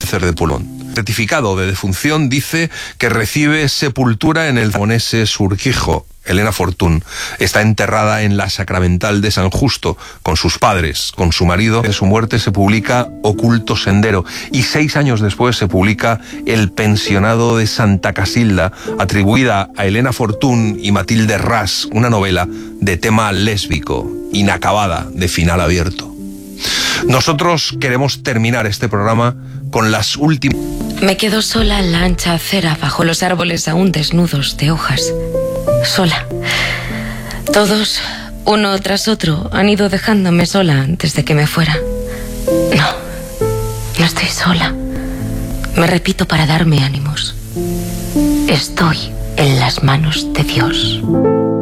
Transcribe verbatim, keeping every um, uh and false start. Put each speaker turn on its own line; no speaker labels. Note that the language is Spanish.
cáncer de pulmón. El certificado de defunción dice que recibe sepultura en el Zamonese Surquijo. Elena Fortún está enterrada en la Sacramental de San Justo con sus padres, con su marido. En su muerte se publica Oculto Sendero y seis años después se publica El Pensionado de Santa Casilda, atribuida a Elena Fortún y Matilde Ras, una novela de tema lésbico, inacabada, de final abierto. Nosotros queremos terminar este programa con las últimas...
Me quedo sola en la ancha acera bajo los árboles aún desnudos de hojas. Sola. Todos, uno tras otro, han ido dejándome sola antes de que me fuera. No, no estoy sola. Me repito para darme ánimos. Estoy en las manos de Dios.